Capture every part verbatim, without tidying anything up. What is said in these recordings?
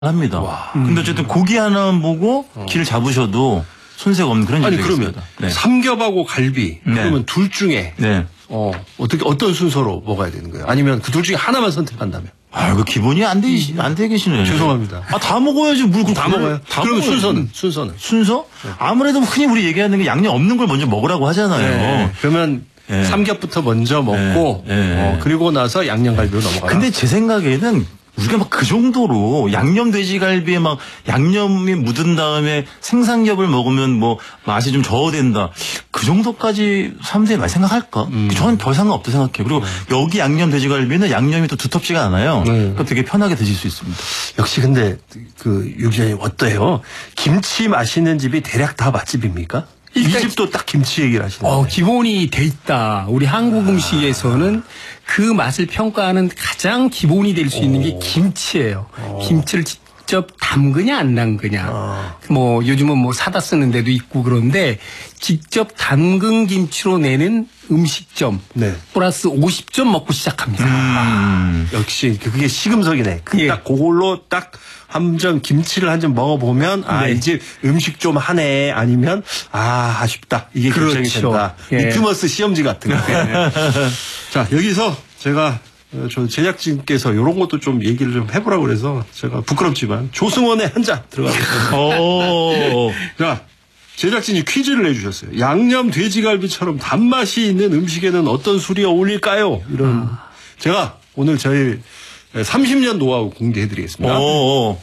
합니다. 와. 근데 어쨌든 고기 하나만 보고 어. 길을 잡으셔도 손색 없는 그런 아니 일이 그러면 되겠습니다. 네. 삼겹하고 갈비 네. 그러면 둘 중에 네. 어 어떻게 어떤 순서로 먹어야 되는 거예요? 아니면 그 둘 중에 하나만 선택한다면? 아, 그 기본이 안 되, 안 되 계시네요. 죄송합니다. 아, 다 먹어야지. 물, 다 먹어요? 다 그러면 먹어야지. 순서는? 순서는? 순서? 아무래도 흔히 우리 얘기하는 게 양념 없는 걸 먼저 먹으라고 하잖아요. 네. 그러면 네. 삼겹부터 먼저 먹고 네. 네. 어, 그리고 나서 양념갈비로 넘어가라. 근데 제 생각에는 우리가 막 그 정도로 양념 돼지갈비에 막 양념이 묻은 다음에 생삼겹을 먹으면 뭐 맛이 좀 저하된다. 그 정도까지 사람들이 많이 생각할까? 음. 저는 별 상관없다 생각해요. 그리고 네. 여기 양념 돼지갈비는 양념이 또 두텁지가 않아요. 네. 그러니까 되게 편하게 드실 수 있습니다. 역시 근데 그 유 기자님 어때요? 김치 맛있는 집이 대략 다 맛집입니까? 이 집도 딱 김치 얘기를 하시네요. 어, 기본이 돼 있다. 우리 한국 음식에서는 그 맛을 평가하는 가장 기본이 될 수 있는 게 김치예요. 오. 김치를 직접 담그냐 안 담그냐. 아. 뭐 요즘은 뭐 사다 쓰는 데도 있고 그런데 직접 담근 김치로 내는 음식점 네. 플러스 오십 점 먹고 시작합니다. 음. 역시 그게 시금석이네. 그 예. 딱 그걸로 딱 한 점 김치를 한 점 먹어보면 아 네. 이제 음식 좀 하네 아니면 아 아쉽다 이게 그렇죠. 결정이 된다. 예. 리트머스 시험지 같은 거. 자 여기서 제가 저 제작진께서 이런 것도 좀 얘기를 좀 해보라고 그래서 제가 부끄럽지만 조승원의 한 잔 들어가겠습니다. 자 제작진이 퀴즈를 내주셨어요. 양념 돼지갈비처럼 단맛이 있는 음식에는 어떤 술이 어울릴까요? 이런 아. 제가 오늘 저희 삼십 년 노하우 공개해드리겠습니다. 오.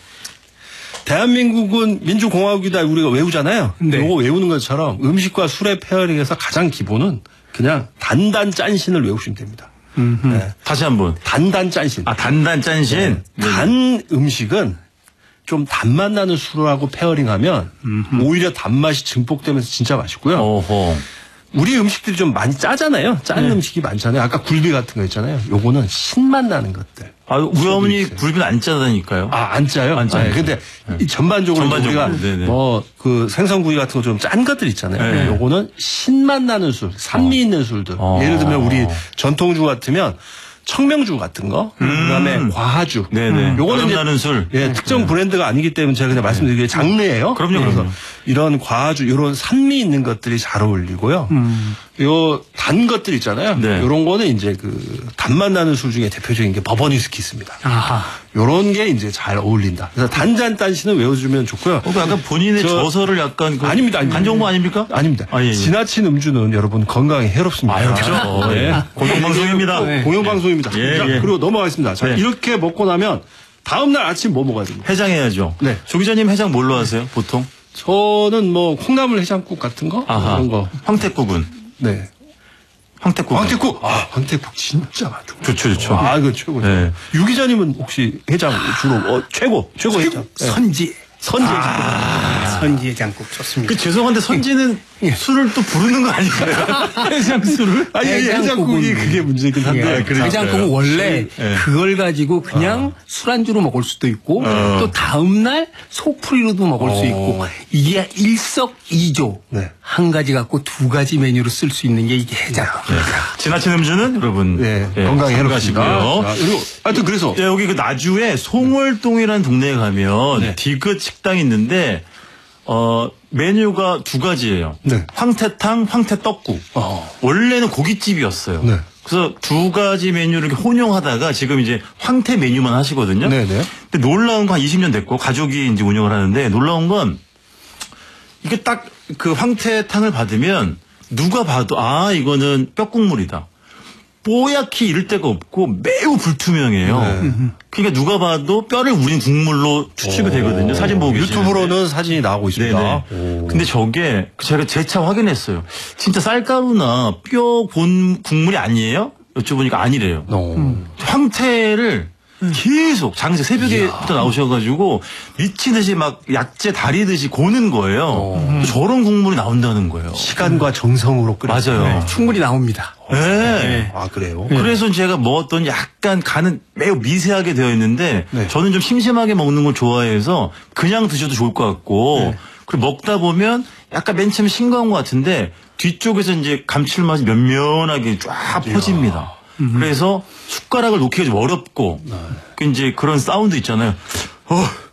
대한민국은 민주공화국이다 우리가 외우잖아요. 네. 이거 외우는 것처럼 음식과 술의 페어링에서 가장 기본은 그냥 단단 짠신을 외우시면 됩니다. 네. 다시 한번. 단단 짠신. 아 단단 짠신. 네. 단 음식은 좀 단맛 나는 술하고 페어링하면 음흠. 오히려 단맛이 증폭되면서 진짜 맛있고요. 오호. 우리 음식들이 좀 많이 짜잖아요. 짠 네. 음식이 많잖아요. 아까 굴비 같은 거 있잖아요. 요거는 신맛 나는 것들. 아, 우리 어머니 굴비는 안 짜다니까요. 아, 안 짜요? 안 짜요. 아, 근데 네. 전반적으로, 전반적으로 우리가 네네. 뭐 그 생선구이 같은 거 좀 짠 것들 있잖아요. 네. 요거는 신맛 나는 술, 산미 어. 있는 술들. 어. 예를 들면 우리 전통주 같으면 청명주 같은 거, 음. 그다음에 과하주. 네네. 요거는 이제 나는 술. 예, 특정 네. 브랜드가 아니기 때문에 제가 그냥 말씀드리는 게 장르예요. 그럼요, 그래서 그럼요. 이런 과하주, 이런 산미 있는 것들이 잘 어울리고요. 음. 요 단 것들 있잖아요. 네. 요런 거는 이제 그 단맛 나는 술 중에 대표적인 게 버번 위스키 있습니다. 아하. 요런 게 이제 잘 어울린다. 그래서 단잔 딴시는 외워주면 좋고요. 어, 약간 본인의 저, 저서를 약간 그 아닙니다, 아닙니다. 간 정보 아닙니까? 아닙니다. 아, 예, 예. 지나친 음주는 여러분 건강에 해롭습니다. 아, 그렇죠. 네. 공영방송입니다. 네. 공영방송입니다. 예, 자, 예. 그리고 넘어가겠습니다. 자, 네. 이렇게 먹고 나면 다음날 아침 뭐 먹어야 됩니까? 해장해야죠. 네. 조 기자님 해장 뭘로 하세요, 보통? 저는 뭐 콩나물 해장국 같은 거? 아하. 그런 거. 황태국은? 네. 황태국. 황태국. 아, 황태국 진짜 맛 좋죠. 좋죠, 좋죠. 아, 이거 최고죠. 네. 유 기자님은 혹시 해장 주로 어, 최고, 최고 해장. 선지. 선지. 아, 선지 해장국 좋습니다. 그 죄송한데 선지는 예. 술을 또 부르는 거 아닌가요? 해장술을? 아니, 해장국이 그게 문제긴 한데. 예. 해장국은 원래 예. 그걸 가지고 그냥 어. 술안주로 먹을 수도 있고 어. 또 다음날 속풀이로도 먹을 어. 수 있고 이게 일석이조 네. 한 가지 갖고 두 가지 메뉴로 쓸 수 있는 게 이게 해장국입니다. 네. 지나친 음주는 여러분 네. 네. 건강에 해롭시고요. 그리고 하여튼 그래서 네, 여기 그 나주에 송월동이라는 동네에 가면 네. 디귿 식당이 있는데 어, 메뉴가 두 가지예요. 네. 황태탕, 황태떡국. 어. 원래는 고깃집이었어요. 네. 그래서 두 가지 메뉴를 이렇게 혼용하다가 지금 이제 황태 메뉴만 하시거든요. 네네. 근데 놀라운 건 한 이십 년 됐고 가족이 이제 운영을 하는데 놀라운 건 이게 딱 그 황태탕을 받으면 누가 봐도 아, 이거는 뼈국물이다. 뽀얗게 이럴 데가 없고 매우 불투명해요. 네. 그러니까 누가 봐도 뼈를 우린 국물로 추측이 되거든요. 사진 보고 계시는데. 유튜브로는 사진이 나오고 있습니다. 근데 저게 제가 재차 확인했어요. 진짜 쌀가루나 뼈 본 국물이 아니에요? 여쭤보니까 아니래요. 음. 황태를 계속 장세 새벽에부터 나오셔가지고 미친 듯이 막 약재 다리듯이 고는 거예요. 음. 저런 국물이 나온다는 거예요. 시간과 정성으로 끓여. 맞아요. 네, 충분히 나옵니다. 네. 네. 아 그래요? 네. 그래서 제가 먹었던 약간 간은 매우 미세하게 되어 있는데 네. 저는 좀 심심하게 먹는 걸 좋아해서 그냥 드셔도 좋을 것 같고 네. 그리고 먹다 보면 약간 맨 처음에 싱거운 것 같은데 뒤쪽에서 이제 감칠맛이 면면하게 쫙 퍼집니다. 음. 그래서 숟가락을 놓기가 좀 어렵고 네. 그 이제 그런 사운드 있잖아요. 어.